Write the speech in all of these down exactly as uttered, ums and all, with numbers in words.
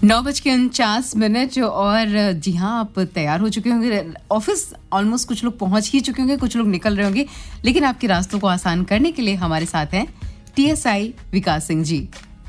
नौ बज के उनचास मिनट और जी हाँ, आप तैयार हो चुके होंगे। ऑफिस ऑलमोस्ट कुछ लोग पहुंच ही चुके होंगे, कुछ लोग निकल रहे होंगे, लेकिन आपके रास्तों को आसान करने के लिए हमारे साथ हैं टीएसआई विकास Singh ji.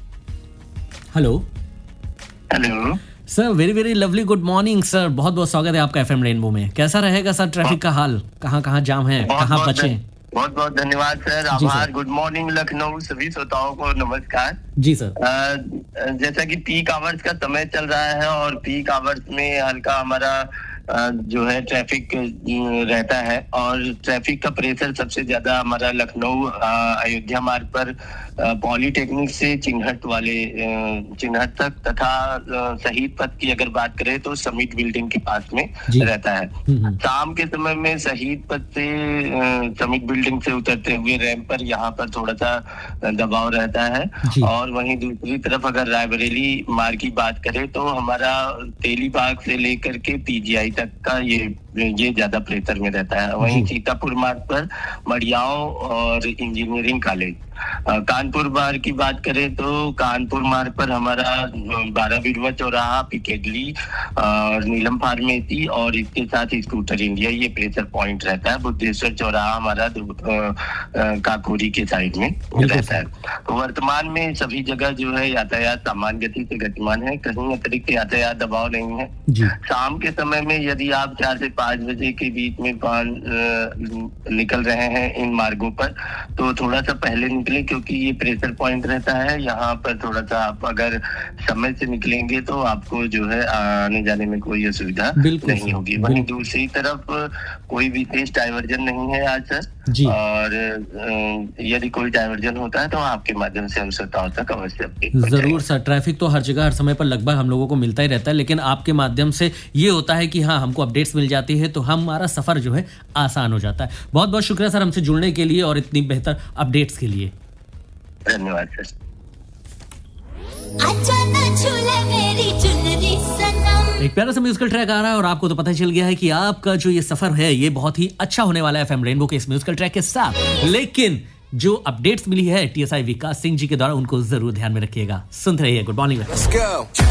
Hello hello sir, very very lovely good morning sir. बहुत बहुत स्वागत है आपका एफएम रेनबो में। कैसा रहेगा सर ट्रैफिक का हाल? कहाँ कहाँ जाम है, कहाँ बचे? बहुत बहुत धन्यवाद सर, आभार। गुड मॉर्निंग लखनऊ, सभी श्रोताओं को नमस्कार जी सर। आ, जैसा कि पीक आवर्स का समय चल रहा है और पीक आवर्स में हल्का हमारा आ, जो है ट्रैफिक रहता है और ट्रैफिक का प्रेशर सबसे ज्यादा हमारा लखनऊ अयोध्या मार्ग पर पॉलीटेक्निक से चिन्हट वाले चिन्हट तक तथा शहीद पथ की अगर बात करें तो समिट बिल्डिंग के पास में रहता है। शाम के समय में शहीद पथ से समिट बिल्डिंग से उतरते हुए रैंप पर यहाँ पर थोड़ा सा दबाव रहता है और वहीं दूसरी तरफ अगर रायबरेली मार्ग की बात करें तो हमारा तेलीबाग से लेकर के पीजीआई तक का ये ये ज्यादा प्रेशर में रहता है। वहीं सीतापुर मार्ग पर मड़ियाओं और इंजीनियरिंग कॉलेज, कानपुर मार्ग की बात करें तो कानपुर मार्ग पर हमारा बारह बिरवा चौराहा, पिकेडली और नीलम फार्मेसी और इसके साथ स्कूटर इंडिया ये प्रेशर पॉइंट रहता है। बुद्धेश्वर चौराहा हमारा काकोरी के साइड में रहता है। तो वर्तमान में सभी जगह जो है यातायात सामान्य गति से गतिमान है, कहीं अतिरिक्त यातायात दबाव नहीं है। शाम के समय में यदि आप चार से पाँच बजे के बीच में निकल रहे हैं इन मार्गों पर तो थोड़ा सा पहले निकले, क्योंकि ये प्रेशर पॉइंट रहता है। यहाँ पर थोड़ा सा आप अगर समय से निकलेंगे तो आपको जो है आने जाने में कोई असुविधा नहीं होगी। वहीं दूसरी तरफ कोई विशेष डाइवर्जन नहीं है आज सर जी। और यदि कोई डाइवर्जन होता है तो आपके माध्यम से हम श्रोताओं तक अवश्य जरूर सर। ट्रैफिक तो हर जगह हर समय पर लगभग हम लोगों को मिलता ही रहता है, लेकिन आपके माध्यम से ये होता है कि हाँ, हमको अपडेट्स मिल जाती है तो हमारा सफर जो है आसान हो जाता है। बहुत बहुत शुक्रिया सर हमसे जुड़ने के लिए और इतनी बेहतर अपडेट्स के लिए। धन्यवाद सर। एक प्यारा सा म्यूजिकल ट्रैक आ रहा है और आपको तो पता ही चल गया है कि आपका जो ये सफर है ये बहुत ही अच्छा होने वाला है एफएम रेनबो के इस म्यूजिकल ट्रैक के साथ। लेकिन जो अपडेट्स मिली है टीएसआई विकास सिंह जी के द्वारा उनको जरूर ध्यान में रखिएगा। सुनते रहिए। Good morning.